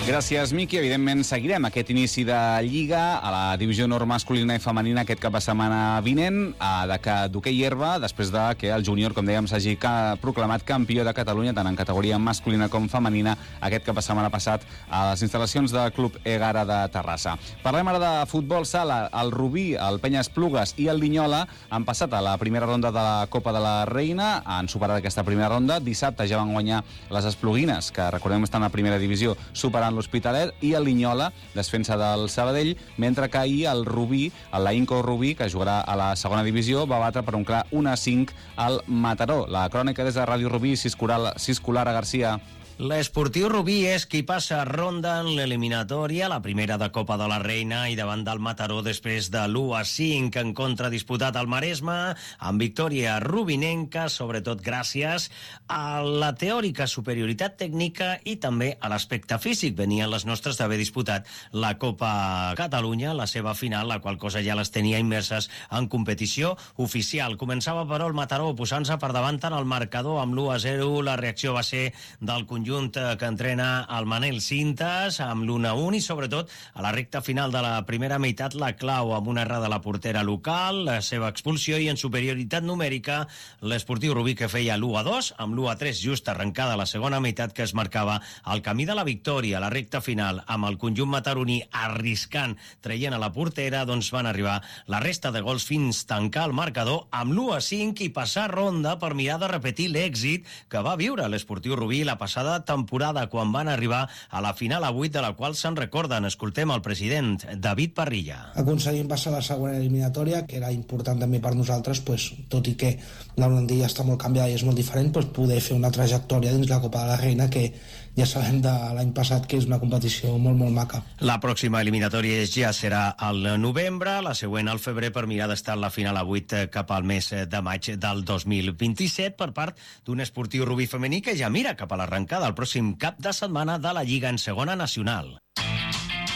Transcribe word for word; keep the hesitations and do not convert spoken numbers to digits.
Gràcies, Miqui. Evidentment seguirem aquest inici de Lliga a la divisió honor masculina i femenina aquest cap de setmana vinent, de que d'hoquei herba, després de que el júnior, com dèiem, s'hagi proclamat campió de Catalunya, tant en categoria masculina com femenina, aquest cap de setmana passat a les instal·lacions del Club Egara de Terrassa. Parlem ara de futbol sala. El Rubí, el Penya Esplugues i el Linyola han passat a la primera ronda de la Copa de la Reina, han superat aquesta primera ronda. Dissabte ja van guanyar les espluguines, que recordem estan a la primera divisió, superant l'Hospitalet, i el Linyola, defensa del Sabadell, mentre que ahir el Rubí, el Lainco Rubí, que jugarà a la segona divisió, va batre per un clar un a cinc al Mataró. La crònica des de Ràdio Rubí, Ciscolar a Garcia. L'Esportiu Rubí és qui passa ronda en l'eliminatòria, la primera de Copa de la Reina, i davant del Mataró després de l'u a cinc en contra disputat al Maresme, amb victòria rubinenca, sobretot gràcies a la teòrica superioritat tècnica i també a l'aspecte físic. Venien les nostres d'haver disputat la Copa Catalunya, la seva final, la qual cosa ja les tenia immerses en competició oficial. Començava, però, el Mataró posant-se per davant en el marcador amb l'u a zero. La reacció va ser del conjunt que entrena el Manel Cintas amb l'u a un, i sobretot a la recta final de la primera meitat la clau amb una errada de la portera local, la seva expulsió, i en superioritat numèrica l'Esportiu Rubí, que feia l'u a dos amb l'u a tres just arrencada la segona meitat, que es marcava el camí de la victòria. A la recta final, amb el conjunt mataroní arriscant, traient a la portera, doncs van arribar la resta de gols fins tancar el marcador amb l'u a cinc i passar ronda per mirar de repetir l'èxit que va viure l'Esportiu Rubí la passada temporada, quan van arribar a la final a vuit, de la qual se'n recorden. Escoltem el president, David Parrilla. Aconseguim passar a la següent eliminatòria, que era important també per nosaltres, pues, tot i que la plantilla està molt canviada i és molt diferent, pues, poder fer una trajectòria dins la Copa de la Reina, que ja sabem de l'any passat que és una competició molt, molt maca. La pròxima eliminatòria ja serà al novembre, la següent al febrer, per mirar d'estar a la final a vuit cap al mes de maig del dos mil vint-i-set, per part d'un Esportiu Rubí femení que ja mira cap a l'arrencada del pròxim cap de setmana de la Lliga en segona nacional.